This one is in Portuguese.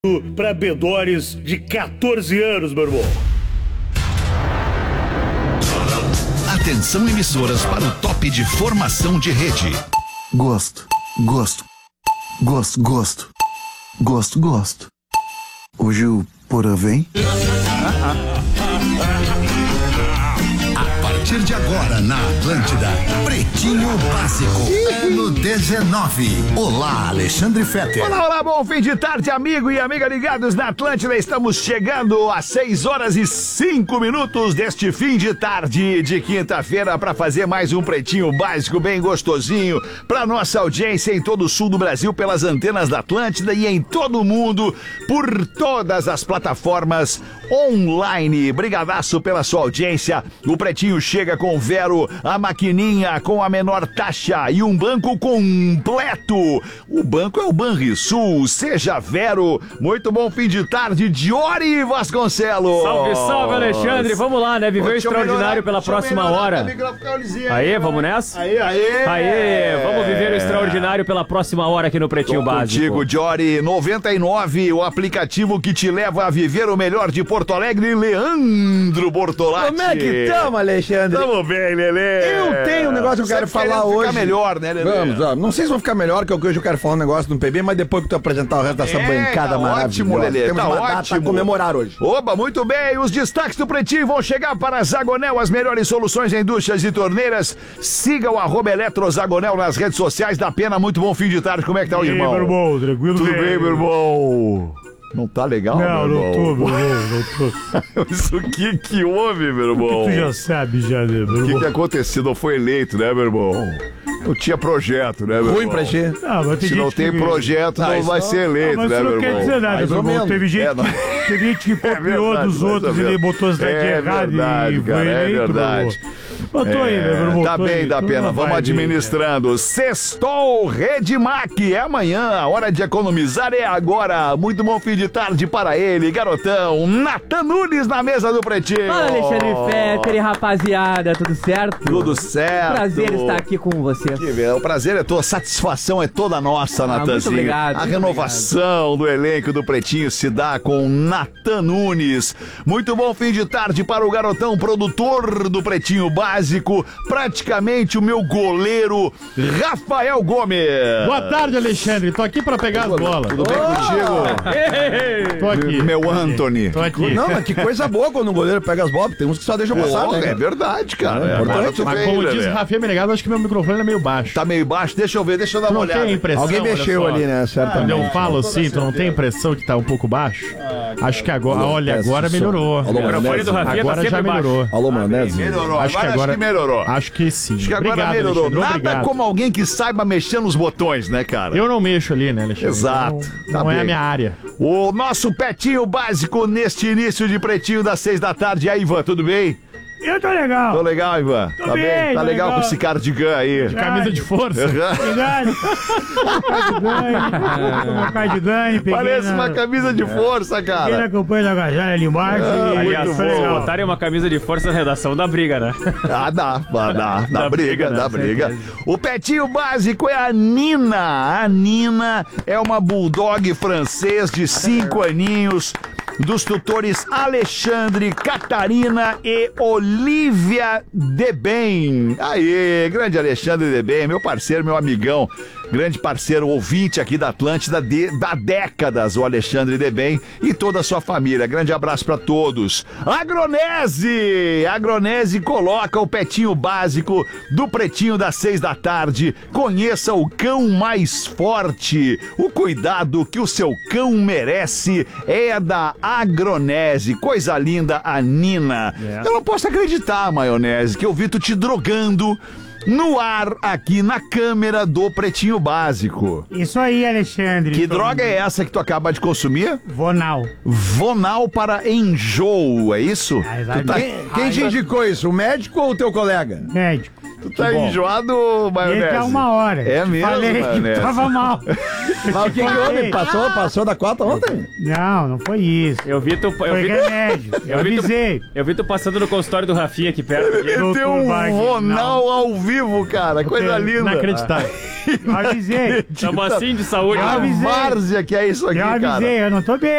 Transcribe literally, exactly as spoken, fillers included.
para bedores de quatorze anos, meu irmão. Atenção, emissoras, para o top de formação de rede. Gosto, gosto, gosto, gosto, gosto, gosto. Hoje o Porã vem? A partir de agora, na Atlântida, Pretinho Básico, ano dezenove. Olá, Alexandre Fetter. Olá, olá, bom fim de tarde, amigo e amiga ligados na Atlântida. Estamos chegando às seis horas e cinco minutos deste fim de tarde de quinta-feira para fazer mais um Pretinho Básico bem gostosinho para nossa audiência em todo o sul do Brasil pelas antenas da Atlântida e em todo o mundo por todas as plataformas online. Brigadaço pela sua audiência. O Pretinho chega com Vero, a maquininha com a menor taxa e um banco completo. O banco é o Banrisul. Seja Vero. Muito bom fim de tarde, Diori Vasconcelos. Salve, salve, Alexandre. Vamos lá, né? Viver o extraordinário pela próxima hora. Aí, vamos nessa? Aí, aí. Aí, vamos viver o extraordinário pela próxima hora aqui no Pretinho Básico. Contigo, Diori. noventa e nove, o aplicativo que te leva a viver o melhor de Porto Alegre, Leandro Bortolatti. Como é que tamo, Alexandre? Tamo bem, Lelê. Eu tenho um negócio que eu quero falar hoje. Ficar melhor, né, Lelê? Vamos, ó. Não sei se vou ficar melhor, que hoje eu quero falar um negócio no P B, mas depois que tu apresentar o resto dessa É, bancada tá maravilhosa. ótimo, Lelê, Temos tá uma data ótimo. a comemorar hoje. Oba, muito bem. Os destaques do Pretinho vão chegar para Zagonel, as melhores soluções em indústrias e torneiras. Siga o arroba Eletrozagonel nas redes sociais da Pena. Muito bom fim de tarde. Como é que tá o E aí, irmão? meu irmão, tranquilo? Tudo velho? bem, meu irmão? Não tá legal, Não, meu não tô, irmão? meu irmão, não tô. Isso que que houve, meu irmão? Tu já sabe, já, né, meu O que irmão? que aconteceu? Não foi eleito, né, meu irmão? Não tinha projeto, né, meu Ruim irmão? pra ti. Ah, mas tem Se não gente tem que... projeto, Ah, não isso vai não- ser Ah, eleito, mas né, isso meu não quer irmão? dizer nada, Mais meu ou irmão. menos. Teve gente, É, não- que, teve gente que copiou verdade, dos mais outros ou e menos. botou a cidade É errada verdade, e foi cara, é eleito, meu verdade. irmão. Eu tô aí, meu irmão. Tá tô bem, aí, da tô pena. na Vamos vibe, administrando. Sextou Redmac. É amanhã. A hora de economizar é agora. Muito bom fim de tarde para ele, garotão. Natan Nunes na mesa do Pretinho. Fala, Alexandre Fetter e rapaziada, tudo certo? Tudo certo. Prazer estar aqui com vocês. Que bem, o prazer é todo, a satisfação é toda nossa, Ah, Natanzinho. muito obrigado, A muito renovação do elenco do Pretinho se dá com Natan Nunes. Muito bom fim de tarde para o garotão produtor do Pretinho Básico, praticamente o meu goleiro, Rafael Gomes. Boa tarde, Alexandre. Tô aqui pra pegar as bolas. Tudo bem contigo? Tô aqui. Meu Anthony. Tô aqui. Não, mas que coisa boa quando o goleiro pega as bolas. Tem uns que só deixam passar, Pô, né? é verdade, cara. É Agora importante, tu Mas veio, como diz Lelê. o Rafinha Menegaso, acho que meu microfone é meio baixo. Tá meio baixo, deixa eu ver, deixa eu dar Tu uma não olhada. tem impressão? Alguém olha mexeu só. ali, né? Quando Certamente. eu falo assim, tu não tem impressão que tá um pouco baixo? Acho que agora, olha, agora melhorou. Alô, O microfone Maionese. do Rafinha tá Agora já sempre baixo. melhorou. Alô, Maionese. Melhorou, Acho que agora agora acho que melhorou. Acho que sim. Acho que agora Obrigado, melhorou. Alexandre, Nada obrigado. como alguém que saiba mexer nos botões, né, cara? Eu não mexo ali, né, Alexandre? Exato. Não, Tá não é bem. a minha área. O nosso Petinho Básico neste início de Pretinho das seis da tarde. E aí, Ivan, tudo bem? Eu tô legal. Tô legal, Ivan? Tô tá bem, Tá tô legal legal. com esse cardigan aí. Camisa de força. Obrigado. Cardigane. Cardigane. Peguei Parece na- uma camisa de força, Peguei na cara. campanha da Agasalho ali embaixo. e Aliás, foi se legal. botarem uma camisa de força na redação da briga, né? Ah, dá, dá, dá, dá Dá briga, briga, né? dá briga. O Petinho Básico é a Nina. A Nina é uma bulldog francês de cinco aninhos, dos tutores Alexandre, Catarina e Olivia Debem. Aê, grande Alexandre Debem, meu parceiro, meu amigão, grande parceiro, ouvinte aqui da Atlântida de, da décadas, o Alexandre Debem e toda a sua família. Grande abraço pra todos. Agronese! Agronese coloca o Petinho Básico do Pretinho das seis da tarde. Conheça o cão mais forte. O cuidado que o seu cão merece é da Agronese. Coisa linda, a Nina. É. Eu não posso acreditar, Maionese, que eu vi tu te drogando no ar aqui na câmera do Pretinho Básico. Isso aí, Alexandre. Que Tô- droga é essa que tu acaba de consumir? Vonal. Vonal para enjoo, é isso? Ah, Tu exato. tá, Quem, quem te indicou isso? O médico ou o teu colega? Médico. tu tá enjoado, Maionese? Ele tá uma hora. É Te mesmo, Falei que Maionese? tava mal. Mas o que, que houve? Falei. Passou, passou da cota ontem? Não, não foi isso. Eu vi tu. Eu Foi vi, remédio. Eu eu vi tu, avisei. eu vi tu passando no consultório do Rafinha aqui perto. Ele Doutor deu um Wagner, vonal ao vivo, cara. Coisa linda. Inacreditável. Eu avisei. Tamo assim de saúde. Eu A avisei. várzea que é isso aqui, Eu cara. avisei, eu não tô bem.